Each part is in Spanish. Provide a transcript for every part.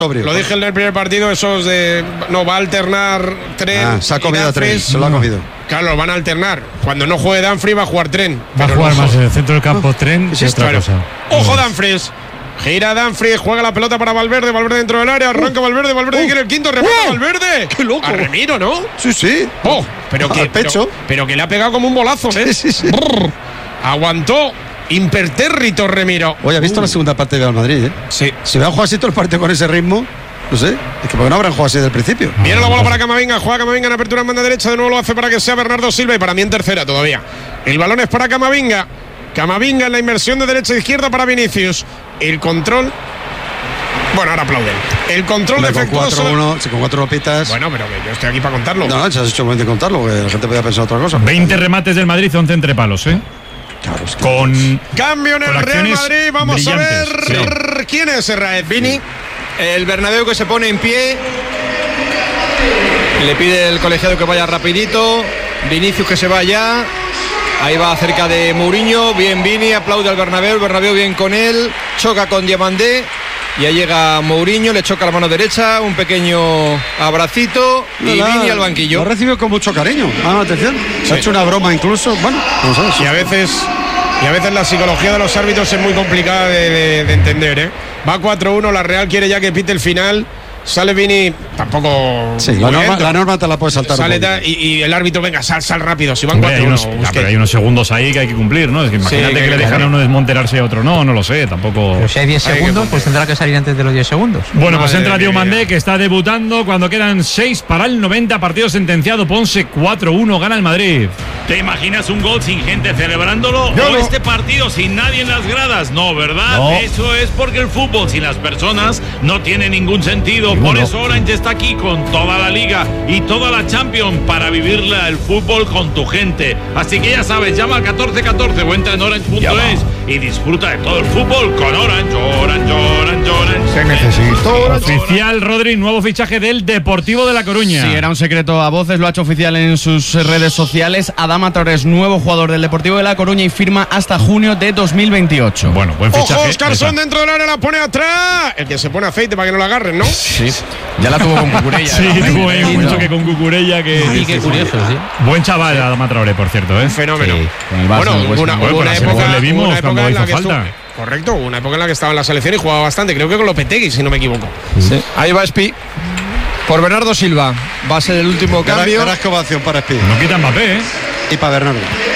Lo dije en el primer partido, esos de... No, va a Tren. Se ha comido a Tren, se lo ha comido. Claro, van a alternar. Cuando no juegue Dumfries va a jugar Tren. Va a jugar más en el centro del campo Tren que otra cosa. ¡Ojo Dumfries! Gira Dumfries, juega la pelota para Valverde dentro del área, arranca Valverde quiere el quinto, remata Valverde. ¡Qué loco! A Remiro, ¿no? Sí. Pero que le ha pegado como un bolazo, ¿eh? Sí. Aguantó impertérrito Remiro. Oye, ¿has visto la segunda parte de Real Madrid, eh? Sí. Si hubieran jugado así todo el partido con ese ritmo, no sé, es que porque no habrán jugado así desde el principio. Viene la bola para Camavinga, juega Camavinga en apertura en banda derecha, de nuevo lo hace para que sea Bernardo Silva y para mí en tercera todavía. El balón es para Camavinga en la inversión de derecha a izquierda para Vinicius. El control... Bueno, ahora aplauden. El control defectuoso. Con 4 lopitas. Bueno, pero que yo estoy aquí para contarlo. No, se has hecho bien de contarlo, porque la gente podía pensar otra cosa. 20 remates del Madrid, 11 entre palos, ¿eh? Claro, es que con cambio en el Real Madrid. Vamos a ver quién es Raez. Vini, el Bernabéu que se pone en pie. Le pide el colegiado que vaya rapidito. Vinicius que se va ya. Ahí va cerca de Mourinho. Bien Vini, aplaude al Bernabéu. El Bernabéu bien con él. Choca con Diamandé. Y ahí llega Mourinho, le choca la mano derecha, un pequeño abracito y Vini al banquillo. Lo recibió con mucho cariño, atención. Se ha hecho una broma incluso. Bueno, vamos a ver. Y a veces la psicología de los árbitros es muy complicada de entender, ¿eh? Va 4-1, la Real quiere ya que pite el final. Sale Vini, tampoco. Sí, la norma te la puedes saltar. Sale y el árbitro, venga, sal rápido. Si van 4-1. Pero hay unos segundos ahí que hay que cumplir, ¿no? Es que imagínate que le dejan a uno desmonterarse a otro. No lo sé, tampoco. Pero si hay 10 segundos, pues tendrá que salir antes de los 10 segundos. Bueno, pues entra Diomandé, que está debutando cuando quedan 6 para el 90. Partido sentenciado. Ponce 4-1, gana el Madrid. ¿Te imaginas un gol sin gente celebrándolo? No. Este partido sin nadie en las gradas? No, ¿verdad? No. Eso es porque el fútbol sin las personas no tiene ningún sentido. Por eso Orange está aquí con toda la Liga y toda la Champions para vivirla el fútbol con tu gente. Así que ya sabes, llama al 1414 o entra en orange.es y disfruta de todo el fútbol con Orange. Se necesitó. Oficial, Rodri, nuevo fichaje del Deportivo de La Coruña. Sí, era un secreto a voces, lo ha hecho oficial en sus redes sociales. Adama Torres, nuevo jugador del Deportivo de La Coruña y firma hasta junio de 202028. Bueno, buen fichaje. Ojo, Oscarson dentro del área, la pone atrás. El que se pone aceite para que no la agarren, ¿no? Sí, ya la tuvo con Cucurella. Sí, tuvo ahí mucho que con Cucurella. Sí, qué curioso, sí. Buen chaval, Adama Traoré, por cierto, ¿eh? Un fenómeno. Sí, bueno, una época le vimos cuando en la hizo que falta. Correcto, una época en la que estaba en la selección y jugaba bastante. Creo que con Lopetegui, si no me equivoco. Sí. Ahí va Espi por Bernardo Silva. Va a ser el último cambio. Verás qué ovación para Espí. No quita Mbappé, ¿eh? Y para Bernardo.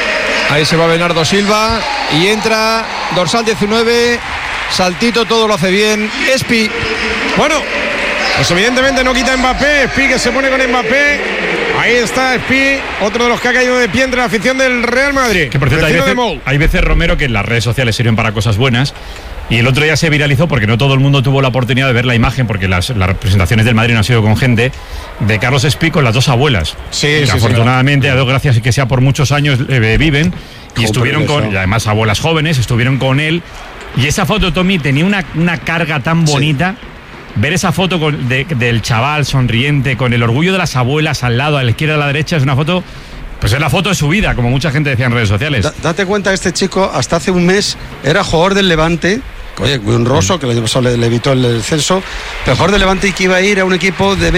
Ahí se va Bernardo Silva y entra dorsal 19. Saltito, todo lo hace bien. Espi. Bueno, pues evidentemente no quita Mbappé. Espi que se pone con Mbappé. Ahí está Espi, otro de los que ha caído de pie entre la afición del Real Madrid. Que por cierto, hay veces, Romero, que las redes sociales sirven para cosas buenas. Y el otro día se viralizó, porque no todo el mundo tuvo la oportunidad de ver la imagen, porque las representaciones del Madrid no han sido con gente, de Carlos Espi con las dos abuelas. Sí, afortunadamente, a Dios gracias, que sea por muchos años viven. Y estuvieron con, y además abuelas jóvenes, estuvieron con él. Y esa foto, Tommy, tenía una carga tan bonita. Ver esa foto del chaval sonriente, con el orgullo de las abuelas al lado, a la izquierda, a la derecha, es una foto, pues es la foto de su vida, como mucha gente decía en redes sociales. Date cuenta que este chico hasta hace un mes era jugador del Levante. Oye, muy honroso, que le evitó el descenso, pero jugador del Levante y que iba a ir a un equipo de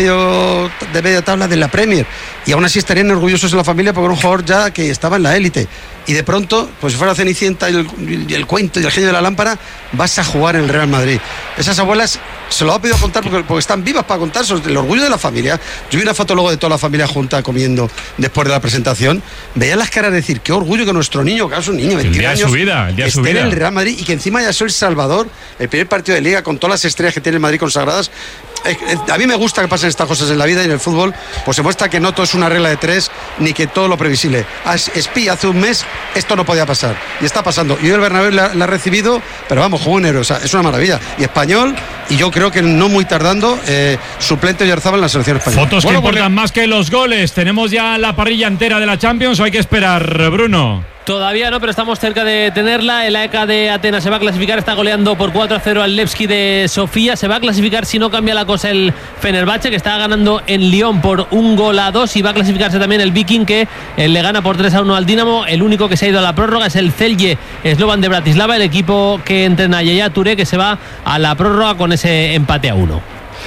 media tabla de la Premier. Y aún así estarían orgullosos en la familia porque era un jugador ya que estaba en la élite. Y de pronto, pues si fuera Cenicienta y el cuento y el genio de la lámpara, vas a jugar en el Real Madrid. Esas abuelas se lo ha pedido contar porque están vivas para contar sobre el orgullo de la familia. Yo vi una foto luego de toda la familia junta comiendo después de la presentación. Veía las caras de decir, qué orgullo que nuestro niño, que es un niño, 21 años, esté en el Real Madrid y que encima ya soy el Salvador, el primer partido de Liga con todas las estrellas que tiene el Madrid consagradas. A mí me gusta que pasen estas cosas en la vida y en el fútbol, pues se muestra que no todo es una regla de tres, ni que todo lo previsible. Espi hace un mes esto no podía pasar, y está pasando. Y hoy el Bernabéu la ha recibido, pero vamos, jugó un héroe, o sea, es una maravilla. Y español, y yo creo que no muy tardando, suplente de Oyarzabal en la selección española. Fotos que importan más que los goles. ¿Tenemos ya la parrilla entera de la Champions o hay que esperar, Bruno? Todavía no, pero estamos cerca de tenerla. El AEK de Atenas se va a clasificar, está goleando por 4-0 al Levski de Sofía. Se va a clasificar, si no cambia la cosa, el Fenerbahce, que está ganando en Lyon por 1-2, y va a clasificarse también el Viking, que le gana por 3-1 al Dinamo. El único que se ha ido a la prórroga es el Celje Slovan de Bratislava, el equipo que entrena Yaya Touré, que se va a la prórroga con ese empate a 1.